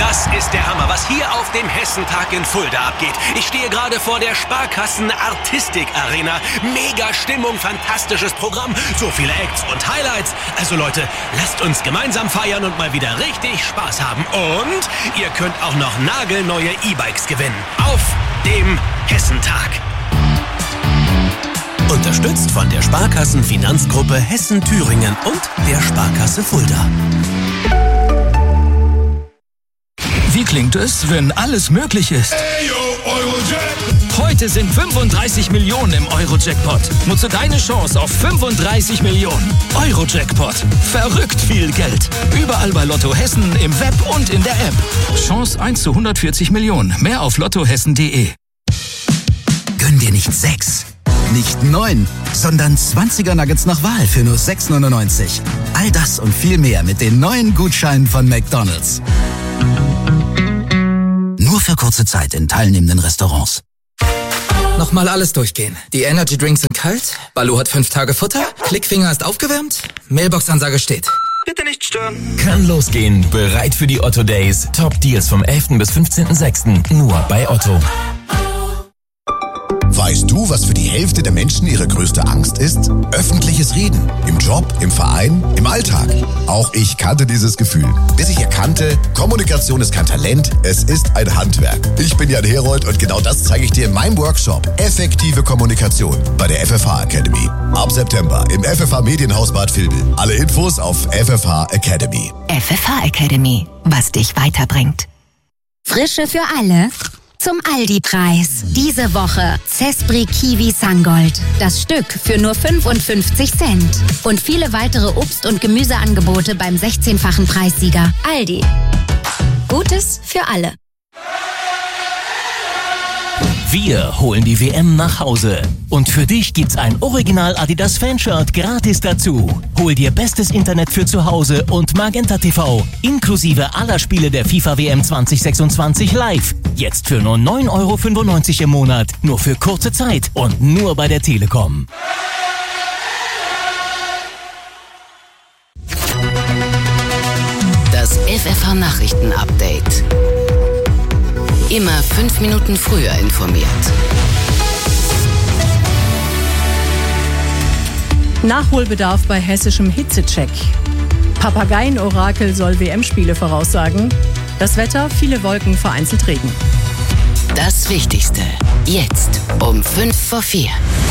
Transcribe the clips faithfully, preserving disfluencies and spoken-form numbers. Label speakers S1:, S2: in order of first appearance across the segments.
S1: Das ist der Hammer, was hier auf dem Hessentag in Fulda abgeht. Ich stehe gerade vor der Sparkassen Artistik Arena. Mega Stimmung, fantastisches Programm, so viele Acts und Highlights. Also Leute, lasst uns gemeinsam feiern und mal wieder richtig Spaß haben. Und ihr könnt auch noch nagelneue E-Bikes gewinnen. Auf dem Hessentag. Unterstützt von der Sparkassen-Finanzgruppe Hessen-Thüringen und der Sparkasse Fulda.
S2: Wie klingt es, wenn alles möglich ist? Heute sind fünfunddreißig Millionen im Euro-Jackpot. Nutze deine Chance auf fünfunddreißig Millionen. Euro-Jackpot. Verrückt viel Geld. Überall bei Lotto Hessen, im Web und in der App. Chance eins zu hundertvierzig Millionen. Mehr auf lottohessen punkt de.
S3: Gönn dir nicht sechs, nicht neun, sondern zwanziger Nuggets nach Wahl für nur sechs neunundneunzig. All das und viel mehr mit den neuen Gutscheinen von McDonald's. Nur für kurze Zeit in teilnehmenden Restaurants.
S4: Nochmal alles durchgehen. Die Energy Drinks sind kalt, Baloo hat fünf Tage Futter, Klickfinger ist aufgewärmt, Mailbox-Ansage steht. Bitte nicht stören.
S5: Kann losgehen. Bereit für die Otto Days. Top Deals vom elften bis fünfzehnten sechsten Nur bei Otto.
S6: Weißt du, was für die Hälfte der Menschen ihre größte Angst ist? Öffentliches Reden. Im Job, im Verein, im Alltag. Auch ich kannte dieses Gefühl. Bis ich erkannte, Kommunikation ist kein Talent, es ist ein Handwerk. Ich bin Jan Herold und genau das zeige ich dir in meinem Workshop. Effektive Kommunikation bei der F F H Academy. Ab September im F F H Medienhaus Bad Vilbel. Alle Infos auf F F H Academy.
S7: F F H Academy, was dich weiterbringt. Frische für alle. Zum Aldi-Preis. Diese Woche Zespri Kiwi Sangold. Das Stück für nur fünfundfünfzig Cent. Und viele weitere Obst- und Gemüseangebote beim sechzehnfachen Preissieger. Aldi. Gutes für alle.
S5: Wir holen die W M nach Hause. Und für dich gibt's ein Original Adidas Fanshirt gratis dazu. Hol dir bestes Internet für zu Hause und Magenta T V. Inklusive aller Spiele der FIFA W M zwanzig sechsundzwanzig live. Jetzt für nur neun Euro fünfundneunzig im Monat. Nur für kurze Zeit und nur bei der Telekom.
S7: Das F F H Nachrichten-Update. Immer fünf Minuten früher informiert.
S8: Nachholbedarf bei hessischem Hitzecheck. Papageien-Orakel soll W M-Spiele voraussagen. Das Wetter, viele Wolken, vereinzelt Regen.
S7: Das Wichtigste, jetzt um fünf vor vier.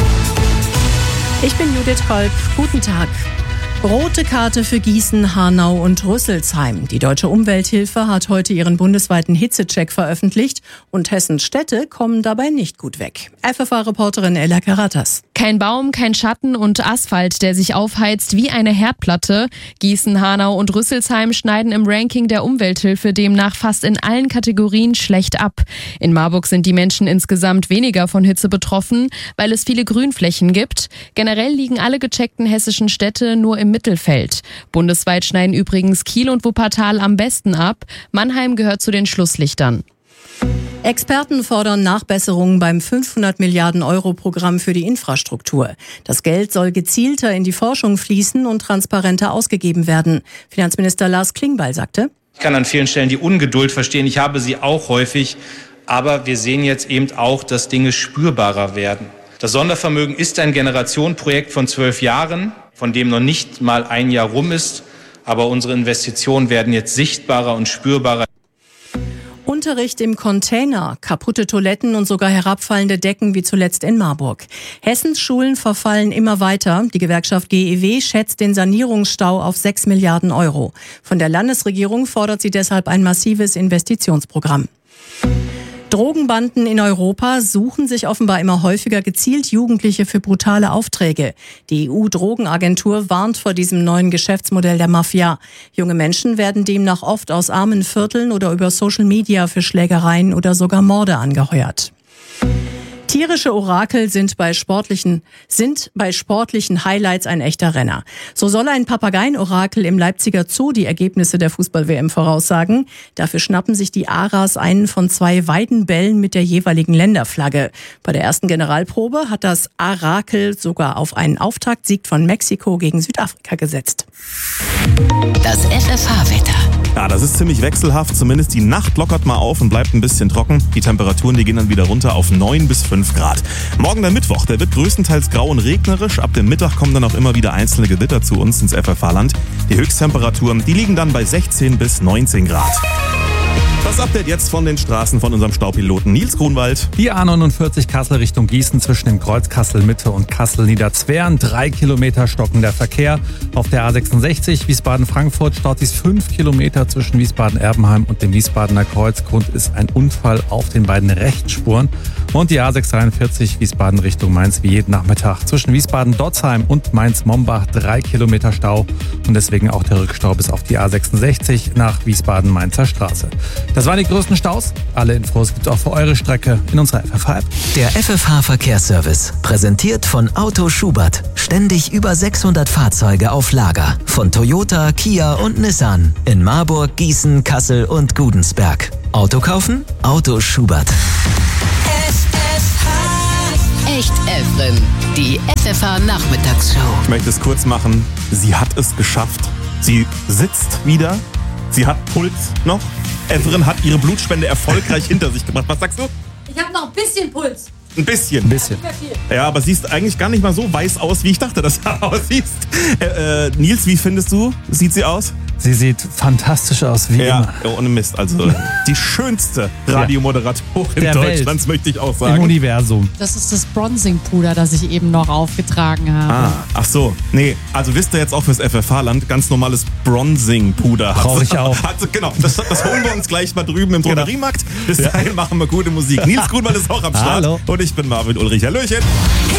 S8: Ich bin Judith Kolb. Guten Tag. Rote Karte für Gießen, Hanau und Rüsselsheim. Die Deutsche Umwelthilfe hat heute ihren bundesweiten Hitzecheck veröffentlicht und Hessens Städte kommen dabei nicht gut weg. F F H-Reporterin Ella Karatas.
S9: Kein Baum, kein Schatten und Asphalt, der sich aufheizt wie eine Herdplatte. Gießen, Hanau und Rüsselsheim schneiden im Ranking der Umwelthilfe demnach fast in allen Kategorien schlecht ab. In Marburg sind die Menschen insgesamt weniger von Hitze betroffen, weil es viele Grünflächen gibt. Generell liegen alle gecheckten hessischen Städte nur im Mittelfeld. Bundesweit schneiden übrigens Kiel und Wuppertal am besten ab. Mannheim gehört zu den Schlusslichtern.
S8: Experten fordern Nachbesserungen beim fünfhundert Milliarden Euro Programm für die Infrastruktur. Das Geld soll gezielter in die Forschung fließen und transparenter ausgegeben werden. Finanzminister Lars Klingbeil sagte:
S10: Ich kann an vielen Stellen die Ungeduld verstehen. Ich habe sie auch häufig. Aber wir sehen jetzt eben auch, dass Dinge spürbarer werden. Das Sondervermögen ist ein Generationenprojekt von zwölf Jahren, von dem noch nicht mal ein Jahr rum ist. Aber unsere Investitionen werden jetzt sichtbarer und spürbarer.
S8: Unterricht im Container, kaputte Toiletten und sogar herabfallende Decken wie zuletzt in Marburg. Hessens Schulen verfallen immer weiter. Die Gewerkschaft G E W schätzt den Sanierungsstau auf sechs Milliarden Euro. Von der Landesregierung fordert sie deshalb ein massives Investitionsprogramm. Drogenbanden in Europa suchen sich offenbar immer häufiger gezielt Jugendliche für brutale Aufträge. Die E U-Drogenagentur warnt vor diesem neuen Geschäftsmodell der Mafia. Junge Menschen werden demnach oft aus armen Vierteln oder über Social Media für Schlägereien oder sogar Morde angeheuert. Tierische Orakel sind bei sportlichen, sind bei sportlichen Highlights ein echter Renner. So soll ein Papageien-Orakel im Leipziger Zoo die Ergebnisse der Fußball-W M voraussagen. Dafür schnappen sich die Aras einen von zwei Weidenbällen mit der jeweiligen Länderflagge. Bei der ersten Generalprobe hat das Orakel sogar auf einen Auftaktsieg von Mexiko gegen Südafrika gesetzt.
S7: Das F F H-Wetter.
S11: Ja, das ist ziemlich wechselhaft. Zumindest die Nacht lockert mal auf und bleibt ein bisschen trocken. Die Temperaturen, die gehen dann wieder runter auf neun bis fünf Grad. Morgen der Mittwoch, der wird größtenteils grau und regnerisch. Ab dem Mittag kommen dann auch immer wieder einzelne Gewitter zu uns ins F F H-Land. Die Höchsttemperaturen, die liegen dann bei sechzehn bis neunzehn Grad. Das Update jetzt von den Straßen von unserem Staupiloten Nils Grunwald.
S12: Die A neunundvierzig Kassel Richtung Gießen zwischen dem Kreuz Kassel-Mitte und Kassel-Niederzwern. Drei Kilometer stockender Verkehr. Auf der A sechsundsechzig Wiesbaden-Frankfurt staut sich fünf Kilometer zwischen Wiesbaden-Erbenheim und dem Wiesbadener Kreuz. Grund ist ein Unfall auf den beiden Rechtsspuren. Und die A sechshundertdreiundvierzig Wiesbaden Richtung Mainz wie jeden Nachmittag. Zwischen Wiesbaden-Dotzheim und Mainz-Mombach drei Kilometer Stau. Und deswegen auch der Rückstau bis auf die A sechsundsechzig nach Wiesbaden-Mainzer Straße. Das waren die größten Staus. Alle Infos gibt's auch für eure Strecke in unserer F F H-App.
S5: Der F F H-Verkehrsservice, präsentiert von Auto Schubert. Ständig über sechshundert Fahrzeuge auf Lager. Von Toyota, Kia und Nissan. In Marburg, Gießen, Kassel und Gudensberg. Auto kaufen? Auto Schubert.
S7: Echt Evren, die F F H-Nachmittagsshow.
S11: Ich möchte es kurz machen. Sie hat es geschafft. Sie sitzt wieder. Sie hat Puls noch. Evren hat ihre Blutspende erfolgreich hinter sich gebracht. Was sagst du?
S13: Ich habe noch ein bisschen Puls.
S11: Ein bisschen.
S12: Ein bisschen.
S11: Ja, aber siehst eigentlich gar nicht mal so weiß aus, wie ich dachte, dass du aussiehst. Äh, äh, Nils, wie findest du, sieht sie aus?
S12: Sie sieht fantastisch aus, wie
S11: ja,
S12: immer.
S11: Ohne Mist. Also die schönste Radiomoderatorin
S12: Der
S11: Deutschlands,
S12: Welt.
S11: möchte ich auch sagen.
S12: Im Universum.
S13: Das ist das Bronzing-Puder, das ich eben noch aufgetragen habe.
S11: Ah, ach so. Nee, also wisst ihr jetzt auch fürs F F H-Land, ganz normales Bronzing-Puder.
S12: Brauche ich auch.
S11: Also, genau, das, das holen wir uns gleich mal drüben im Drogeriemarkt. Bis dahin machen wir gute Musik. Nils Grunwald ist auch am Start.
S12: Hallo.
S11: Und ich bin Marvin Ulrich. Hallöchen.